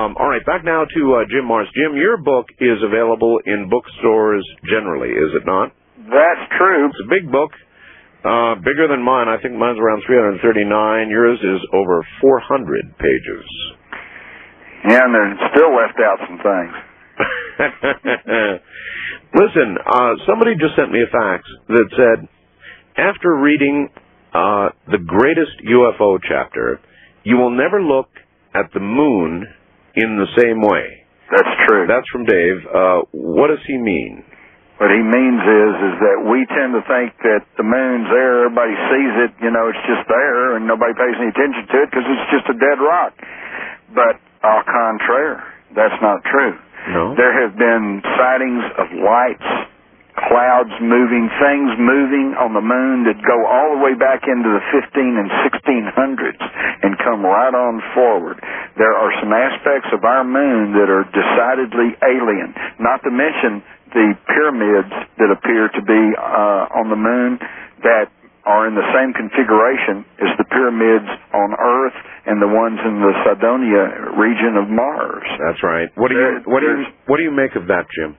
All right, back now to Jim Marrs. Jim, your book is available in bookstores generally, is it not? That's true. It's a big book, bigger than mine. I think mine's around 339. Yours is over 400 pages. Yeah, and they're still left out some things. Listen, somebody just sent me a fax that said, after reading the greatest UFO chapter, you will never look at the moon in the same way. That's true. That's from Dave. What does he mean? What he means is that we tend to think that the moon's there, everybody sees it, it's just there, and nobody pays any attention to it because it's just a dead rock. But au contraire, that's not true. No. There have been sightings of lights, clouds moving, things moving on the moon that go all the way back into the 15 and 1600s and come right on forward. There are some aspects of our moon that are decidedly alien, not to mention the pyramids that appear to be on the moon that are in the same configuration as the pyramids on Earth and the ones in the Cydonia region of Mars. That's right. What do you make of that, Jim?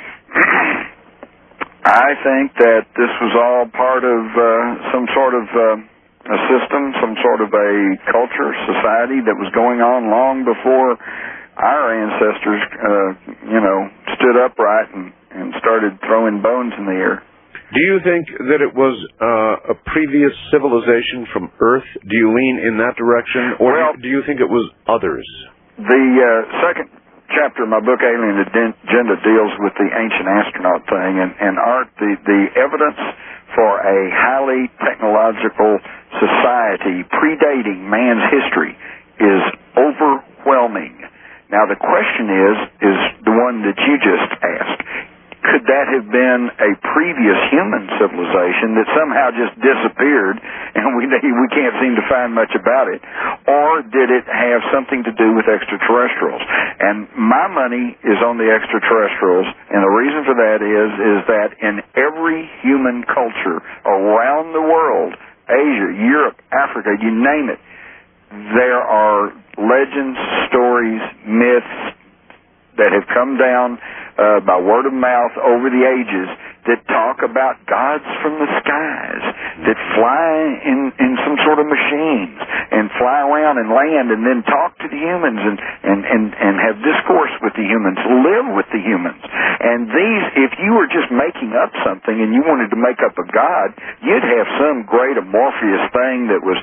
I think that this was all part of some sort of a system, some sort of a culture, society that was going on long before our ancestors, stood upright and started throwing bones in the air. Do you think that it was a previous civilization from Earth? Do you lean in that direction, or do you think it was others? The second chapter of my book, Alien Agenda, deals with the ancient astronaut thing, and Art, the evidence for a highly technological society predating man's history is overwhelming. Now, the question is the one that you just asked. Could that have been a previous human civilization that somehow just disappeared and we can't seem to find much about it? Or did it have something to do with extraterrestrials? And my money is on the extraterrestrials, and the reason for that is that in every human culture around the world, Asia, Europe, Africa, you name it, there are legends, stories, myths that have come down by word of mouth over the ages that talk about gods from the skies that fly in some sort of machines and fly around and land and then talk to the humans and have discourse with the humans, live with the humans. And these, if you were just making up something and you wanted to make up a god, you'd have some great amorphous thing that was,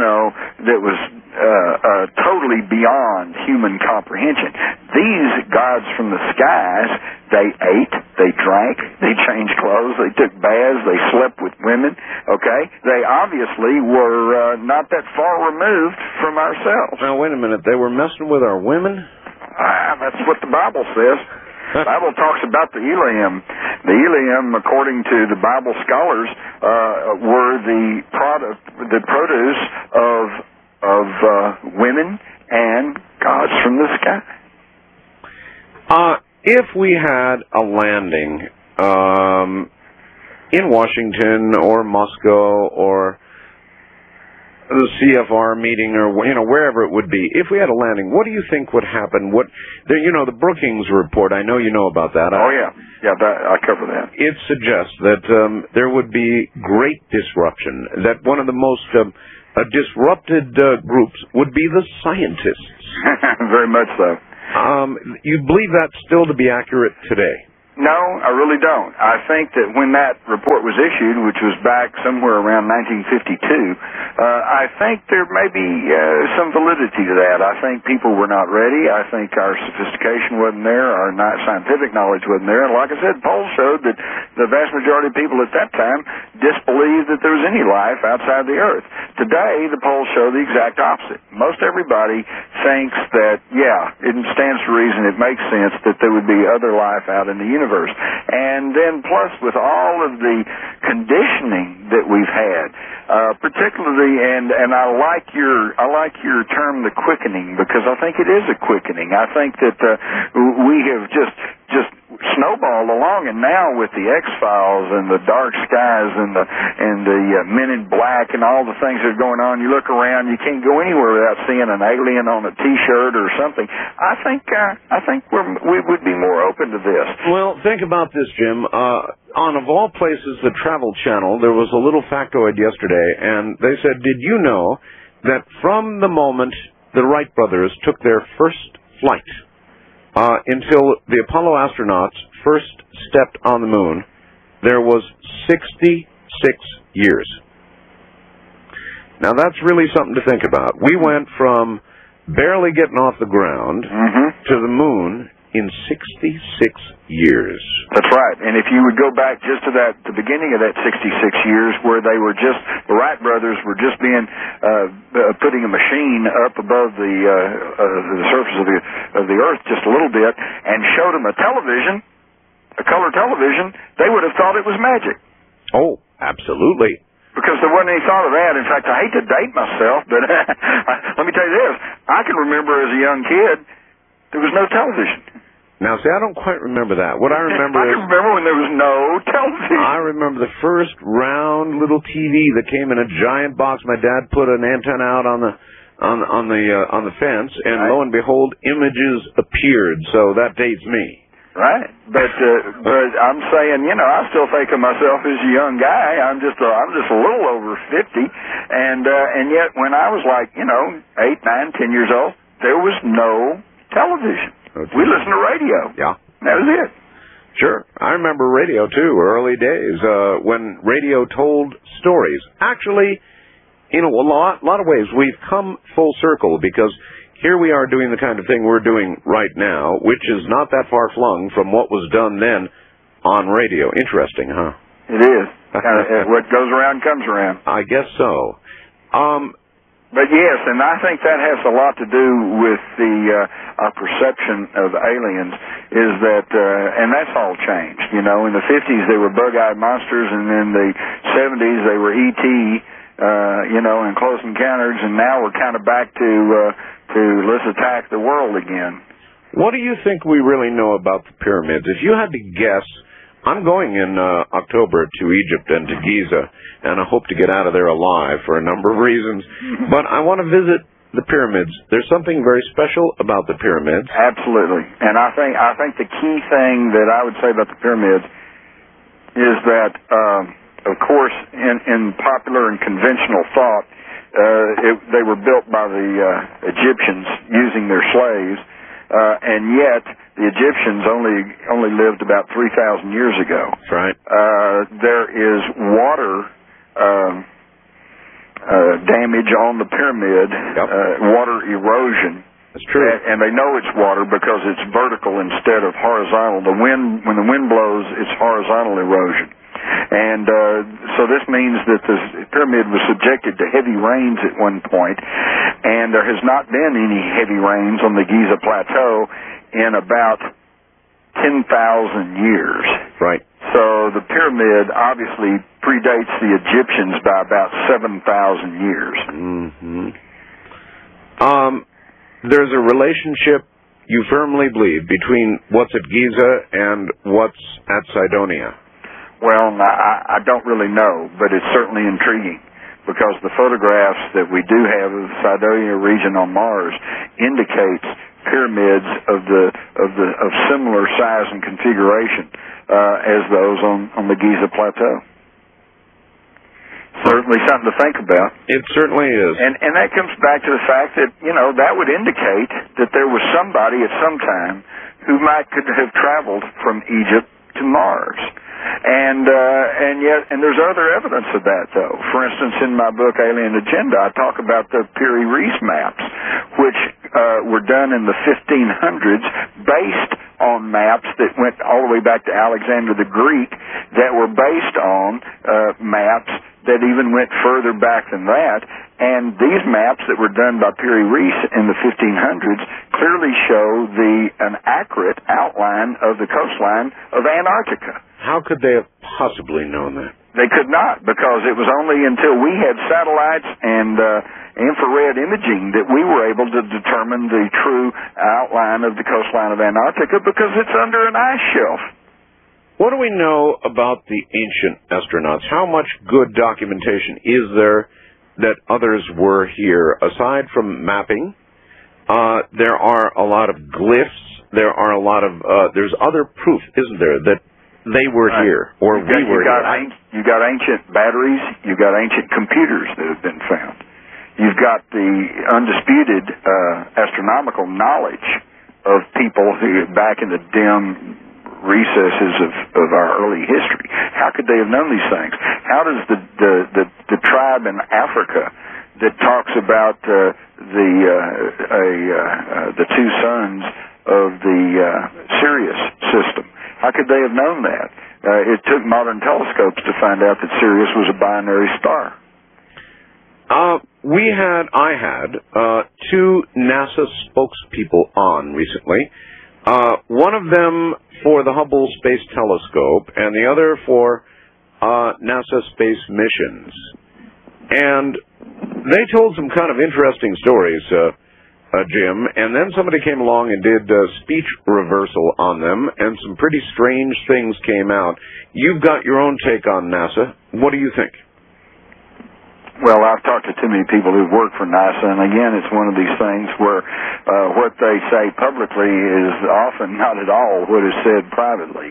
totally beyond human comprehension. These gods from the skies, they ate, they drank, they changed clothes, they took baths, they slept with women, okay? They obviously were not that far removed from ourselves. Now, wait a minute. They were messing with our women? That's what the Bible says. The Bible talks about the Elam. The Elam, according to the Bible scholars, were the produce of women and gods from the sky. If we had a landing in Washington or Moscow or the CFR meeting or wherever it would be, if we had a landing, what do you think would happen? The Brookings report, I know you know about that. I cover that. It suggests that there would be great disruption, that one of the most disrupted groups would be the scientists. Very much so. You believe that still to be accurate today? No, I really don't. I think that when that report was issued, which was back somewhere around 1952, I think there may be some validity to that. I think people were not ready. I think our sophistication wasn't there. Our scientific knowledge wasn't there. And like I said, polls showed that the vast majority of people at that time disbelieved that there was any life outside the Earth. Today, the polls show the exact opposite. Most everybody thinks that, it stands to reason, it makes sense that there would be other life out in the universe. And then plus with all of the conditioning that we've had, particularly, and I like your term, the quickening, because I think it is a quickening. I think that we have just snowballed along, and now with the X-Files and the Dark Skies and the Men in Black and all the things that are going on, you look around, you can't go anywhere without seeing an alien on a T-shirt or something. I think we would be more open to this. Well, think about this, Jim. On, of all places, the Travel Channel, there was a little factoid yesterday, and they said, did you know that from the moment the Wright brothers took their first flight until the Apollo astronauts first stepped on the moon, there was 66 years. Now, that's really something to think about. We went from barely getting off the ground to the moon in 66 years. That's right. And if you would go back just to the beginning of that 66 years, where they were just, the Wright brothers were just putting a machine up above the surface of the Earth just a little bit, and showed them a television, a color television, they would have thought it was magic. Oh, absolutely. Because there wasn't any thought of that. In fact, I hate to date myself, but let me tell you this. I can remember as a young kid, there was no television. Now, see, I don't quite remember that. What I remember I can remember when there was no television. I remember the first round little TV that came in a giant box. My dad put an antenna out on the fence, and right. lo and behold, images appeared. So that dates me. Right, but I'm saying, I still think of myself as a young guy. I'm just a little over 50, and yet when I was like 8, 9, 10 years old, there was no television. Okay. We listened to radio. Yeah, that was it. Sure, I remember radio too. Early days when radio told stories. Actually, in a lot of ways, we've come full circle because here we are doing the kind of thing we're doing right now, which is not that far flung from what was done then on radio. Interesting, huh? It is. What goes around comes around. I guess so. But yes, and I think that has a lot to do with our perception of aliens, is that, and that's all changed. In the 50s they were bug-eyed monsters, and in the 70s they were E.T., and Close Encounters, and now we're kind of back to let's attack the world again. What do you think we really know about the pyramids? If you had to guess, I'm going in October to Egypt and to Giza, and I hope to get out of there alive for a number of reasons. But I want to visit the pyramids. There's something very special about the pyramids. Absolutely. And I think the key thing that I would say about the pyramids is that, of course, in popular and conventional thought, they were built by the Egyptians using their slaves, and yet the Egyptians only lived about 3,000 years ago. That's right. There is water damage on the pyramid, yep. Water erosion. That's true. And they know it's water because it's vertical instead of horizontal. When the wind blows, it's horizontal erosion. And so this means that the pyramid was subjected to heavy rains at one point, and there has not been any heavy rains on the Giza Plateau in about 10,000 years. Right. So the pyramid obviously predates the Egyptians by about 7,000 years. Mm-hmm. There's a relationship, you firmly believe, between what's at Giza and what's at Cydonia. Well, I don't really know, but it's certainly intriguing because the photographs that we do have of the Cydonia region on Mars indicates pyramids of similar size and configuration as those on the Giza Plateau. Certainly something to think about. It certainly is. And that comes back to the fact that, that would indicate that there was somebody at some time who could have traveled from Egypt to Mars. And there's other evidence of that, though. For instance, in my book, Alien Agenda, I talk about the Piri-Reis maps, which were done in the 1500s based on maps that went all the way back to Alexander the Greek that were based on maps that even went further back than that. And these maps that were done by Piri-Reis in the 1500s clearly show an accurate outline of the coastline of Antarctica. How could they have possibly known that? They could not, because it was only until we had satellites and infrared imaging that we were able to determine the true outline of the coastline of Antarctica, because it's under an ice shelf. What do we know about the ancient astronauts? How much good documentation is there that others were here? Aside from mapping, there are a lot of glyphs. There are a lot of, there's other proof, isn't there, that they were here, or we were here? You got ancient batteries. You got ancient computers that have been found. You've got the undisputed astronomical knowledge of people who, back in the dim recesses of our early history, how could they have known these things? How does the tribe in Africa that talks about the two sons of the Sirius system, how could they have known that? It took modern telescopes to find out that Sirius was a binary star. I had two NASA spokespeople on recently. One of them for the Hubble Space Telescope, and the other for NASA space missions. And they told some kind of interesting stories, Jim, and then somebody came along and did speech reversal on them, and some pretty strange things came out. You've got your own take on NASA. What do you think? Well, I've talked to too many people who've worked for NASA, and again, it's one of these things where what they say publicly is often not at all what is said privately.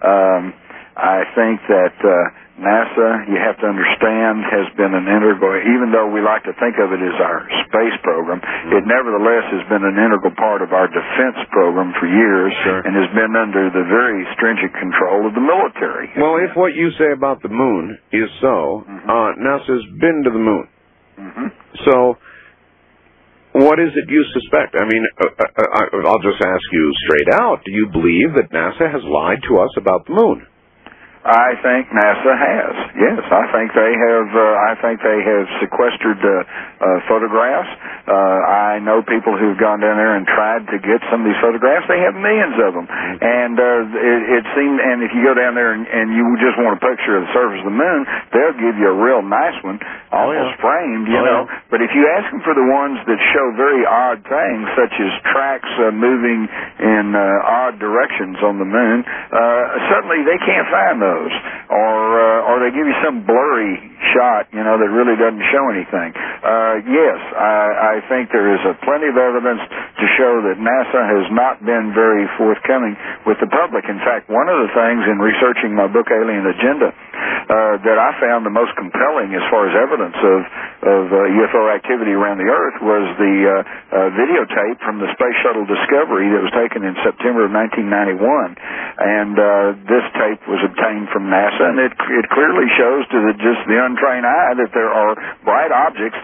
I think that NASA, you have to understand, has been an integral, even though we like to think of it as our space program, it nevertheless has been an integral part of our defense program for years, and has been under the very stringent control of the military. Well, if what you say about the moon is so, NASA's been to the moon. So, what is it you suspect? I mean, I'll just ask you straight out. Do you believe that NASA has lied to us about the moon? I think NASA has. Yes, I think they have. I think they have sequestered photographs. I know people who've gone down there and tried to get some of these photographs. They have millions of them, and it seemed. And if you go down there and you just want a picture of the surface of the moon, they'll give you a real nice one, almost framed, you know. But if you ask them for the ones that show very odd things, such as tracks moving in odd directions on the moon, suddenly they can't find those. Or they give you some blurry shot, you know, that really doesn't show anything. Yes, I think there is plenty of evidence to show that NASA has not been very forthcoming with the public. In fact, one of the things in researching my book, Alien Agenda, that I found the most compelling as far as evidence of UFO activity around the Earth was the videotape from the Space Shuttle Discovery that was taken in September of 1991. And this tape was obtained from NASA, and it clearly shows to just the untrained eye that there are bright objects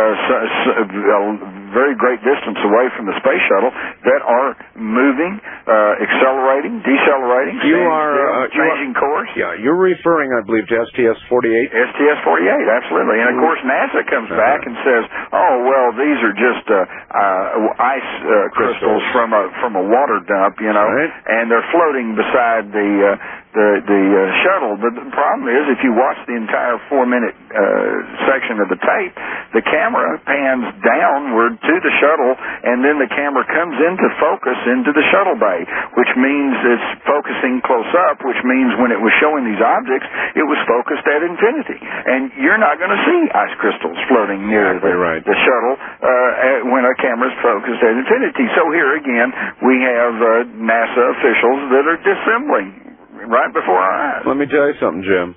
a very great distance away from the space shuttle that are moving, accelerating, decelerating, changing course. Yeah, you're referring, I believe, to STS-48? STS-48, absolutely. And, of course, NASA comes back and says, oh, well, these are just ice crystals from a water dump, you know, and they're floating beside the shuttle. But the problem is, if you watch the entire 4-minute section of the tape, the camera pans downward to the shuttle, and then the camera comes into focus into the shuttle bay, which means it's focusing close up, which means when it was showing these objects, it was focused at infinity. And you're not going to see ice crystals floating near the shuttle when a camera's focused at infinity. So here again, we have NASA officials that are dissembling right before our eyes. Let me tell you something, Jim.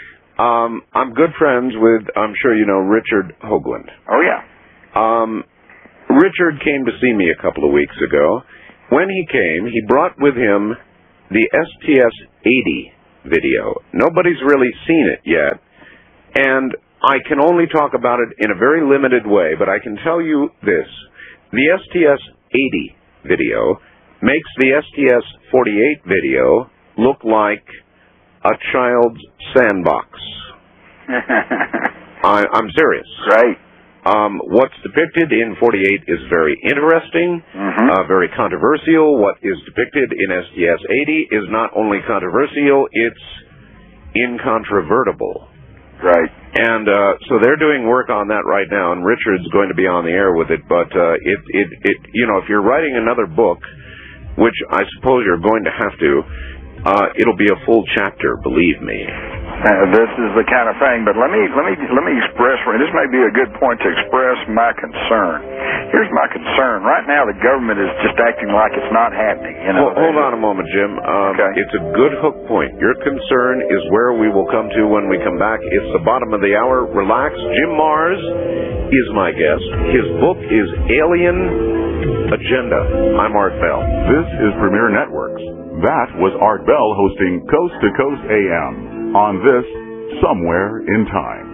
I'm good friends with, I'm sure you know, Richard Hoagland. Oh, yeah. Richard came to see me a couple of weeks ago. When he came, he brought with him the STS-80 video. Nobody's really seen it yet, and I can only talk about it in a very limited way, but I can tell you this. The STS-80 video makes the STS-48 video look like a child's sandbox. I'm serious. Right. What's depicted in 48 is very interesting, very controversial. What is depicted in STS-80 is not only controversial, it's incontrovertible. Right. And so they're doing work on that right now, and Richard's going to be on the air with it. But you know, if you're writing another book, which I suppose you're going to have to, it'll be a full chapter, believe me. This is the kind of thing, but let me express. This may be a good point to express my concern. Here's my concern. Right now, the government is just acting like it's not happening. You know. Hold on a moment, Jim. Okay. It's a good hook point. Your concern is where we will come to when we come back. It's the bottom of the hour. Relax. Jim Marrs is my guest. His book is Alien Agenda. I'm Art Bell. This is Premier Networks. That was Art Bell hosting Coast to Coast AM on this Somewhere in Time.